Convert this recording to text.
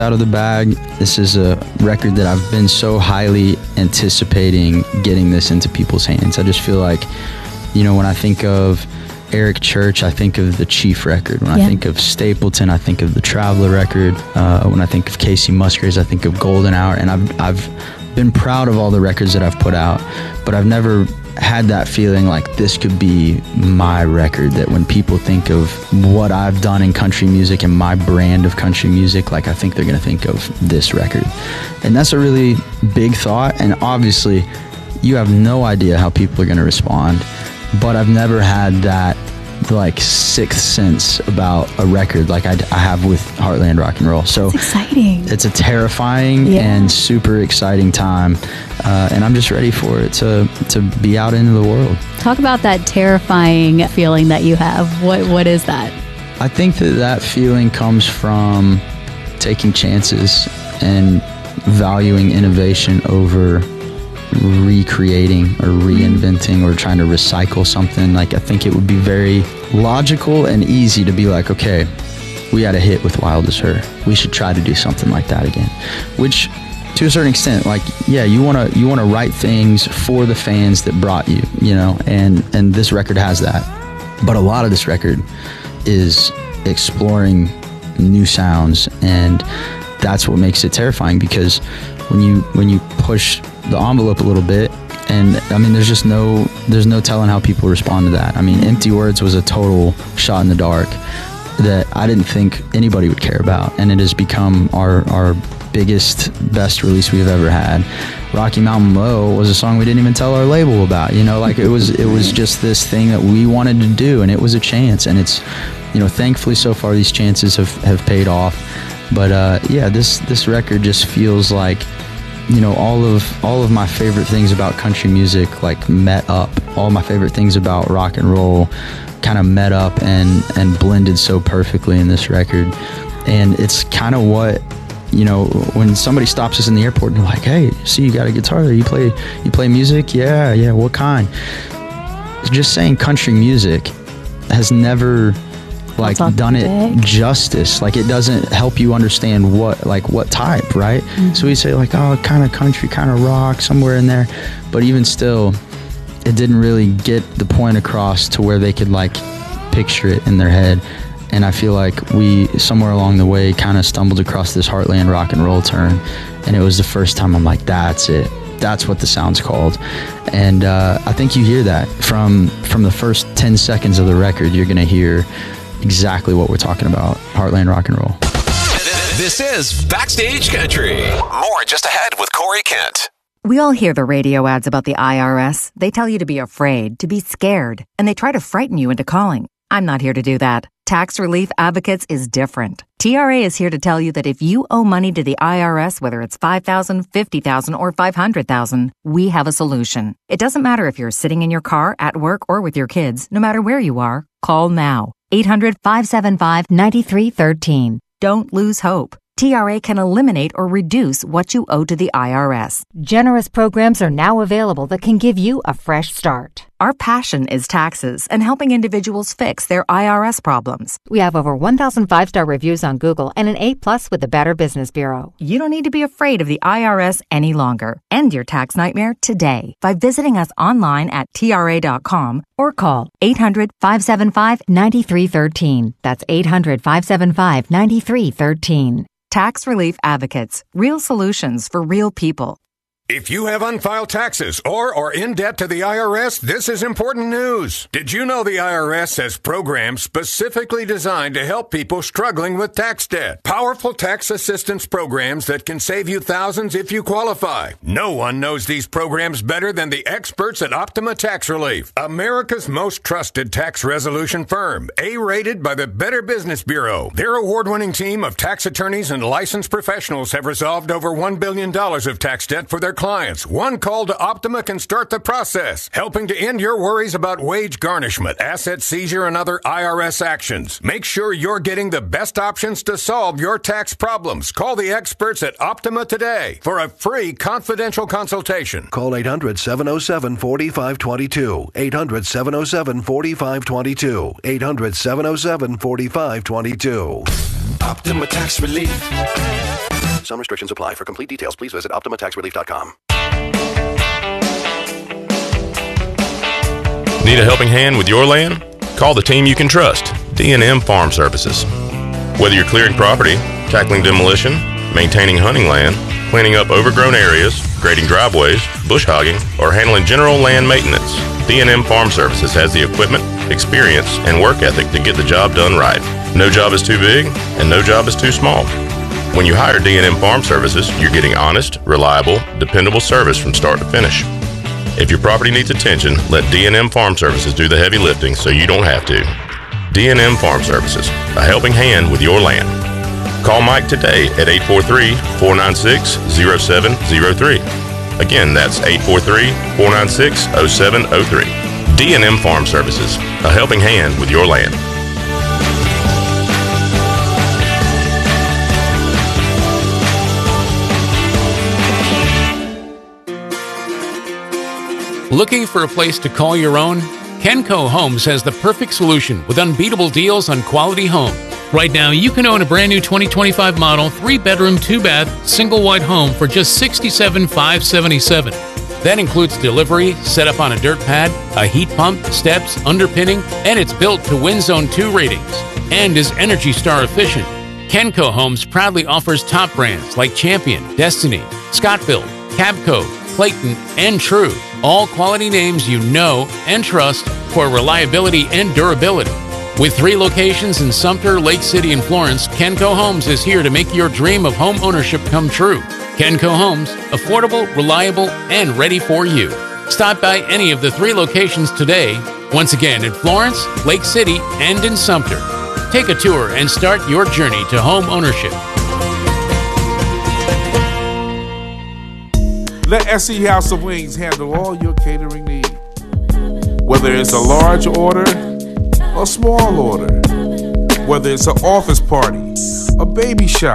out of the bag. This is a record that I've been so highly anticipating getting this into people's hands. I just feel like, you know, when I think of Eric Church, I think of the Chief record. When I think of Stapleton, I think of the Traveler record. When I think of Casey Musgraves, I think of Golden Hour. And I've been proud of all the records that I've put out, but I've never had that feeling like this could be my record, that when people think of what I've done in country music and my brand of country music, like I think they're going to think of this record. And that's a really big thought, and obviously you have no idea how people are going to respond, but I've never had that like sixth sense about a record like I have with Heartland Rock and Roll. So it's exciting. It's a terrifying and super exciting time, and I'm just ready for it to be out into the world. Talk about that terrifying feeling that you have. What is that? I think that feeling comes from taking chances and valuing innovation over recreating or reinventing or trying to recycle something. Like, I think it would be very logical and easy to be like, okay, we had a hit with Wild as Her, we should try to do something like that again. Which, to a certain extent, like, yeah, you want to write things for the fans that brought you, you know, and this record has that. But a lot of this record is exploring new sounds, and that's what makes it terrifying, because when you push the envelope a little bit, and I mean, there's no telling how people respond to that. I mean, Empty Words was a total shot in the dark that I didn't think anybody would care about, and it has become our biggest, best release we've ever had. Rocky Mountain Low was a song we didn't even tell our label about, you know, like it was just this thing that we wanted to do, and it was a chance, and it's, you know, thankfully so far these chances have paid off. But yeah, this record just feels like, you know, all of my favorite things about country music like met up. All my favorite things about rock and roll kind of met up and blended so perfectly in this record. And it's kind of what, you know, when somebody stops us in the airport and they're like, hey, see, you got a guitar there, you play music? Yeah, what kind? Just saying country music has never like done it justice. Like, it doesn't help you understand what type, right? Mm-hmm. So we say like, oh, kind of country, kind of rock, somewhere in there. But even still, it didn't really get the point across to where they could like picture it in their head. And I feel like we, somewhere along the way, kind of stumbled across this Heartland Rock and Roll term, and it was the first time I'm like, that's it. That's what the sound's called. And I think you hear that from the first 10 seconds of the record. You're gonna hear exactly what we're talking about, Heartland Rock and Roll. This is Backstage Country. More just ahead with Corey Kent. We all hear the radio ads about the IRS. They tell you to be afraid, to be scared, and they try to frighten you into calling. I'm not here to do that. Tax Relief Advocates is different. TRA is here to tell you that if you owe money to the IRS, whether it's $5,000, $50,000, or $500,000, we have a solution. It doesn't matter if you're sitting in your car, at work, or with your kids. No matter where you are, call now. 800-575-9313. Don't lose hope. TRA can eliminate or reduce what you owe to the IRS. Generous programs are now available that can give you a fresh start. Our passion is taxes and helping individuals fix their IRS problems. We have over 1,000 5-star reviews on Google and an A+ with the Better Business Bureau. You don't need to be afraid of the IRS any longer. End your tax nightmare today by visiting us online at TRA.com or call 800-575-9313. That's 800-575-9313. Tax Relief Advocates. Real solutions for real people. If you have unfiled taxes or are in debt to the IRS, this is important news. Did you know the IRS has programs specifically designed to help people struggling with tax debt? Powerful tax assistance programs that can save you thousands if you qualify. No one knows these programs better than the experts at Optima Tax Relief, America's most trusted tax resolution firm, A-rated by the Better Business Bureau. Their award-winning team of tax attorneys and licensed professionals have resolved over $1 billion of tax debt for their clients. One call to Optima can start the process, helping to end your worries about wage garnishment, asset seizure, and other IRS actions. Make sure you're getting the best options to solve your tax problems. Call the experts at Optima today for a free confidential consultation. Call 800-707-4522. 800-707-4522. 800-707-4522. Optima Tax Relief. Some restrictions apply. For complete details, please visit OptimaTaxRelief.com. Need a helping hand with your land? Call the team you can trust, D&M Farm Services. Whether you're clearing property, tackling demolition, maintaining hunting land, cleaning up overgrown areas, grading driveways, bush hogging, or handling general land maintenance, D&M Farm Services has the equipment, experience, and work ethic to get the job done right. No job is too big, and no job is too small. When you hire D&M Farm Services, you're getting honest, reliable, dependable service from start to finish. If your property needs attention, let D&M Farm Services do the heavy lifting so you don't have to. D&M Farm Services, a helping hand with your land. Call Mike today at 843-496-0703. Again, that's 843-496-0703. D&M Farm Services, a helping hand with your land. Looking for a place to call your own? Kenco Homes has the perfect solution with unbeatable deals on quality homes. Right now, you can own a brand new 2025 model 3-bedroom, 2-bath, single-wide home for just $67,577. That includes delivery, setup on a dirt pad, a heat pump, steps, underpinning, and it's built to Wind Zone 2 ratings and is Energy Star efficient. Kenco Homes proudly offers top brands like Champion, Destiny, Scott-Built, Cabco, Clayton, and True. All quality names you know and trust for reliability and durability. With 3 locations in Sumter, Lake City, and Florence, Kenco Homes is here to make your dream of home ownership come true. Kenco Homes, affordable, reliable, and ready for you. Stop by any of the 3 locations today. Once again, in Florence, Lake City, and in Sumter. Take a tour and start your journey to home ownership. Let SE House of Wings handle all your catering needs. Whether it's a large order or small order. Whether it's an office party, a baby shower,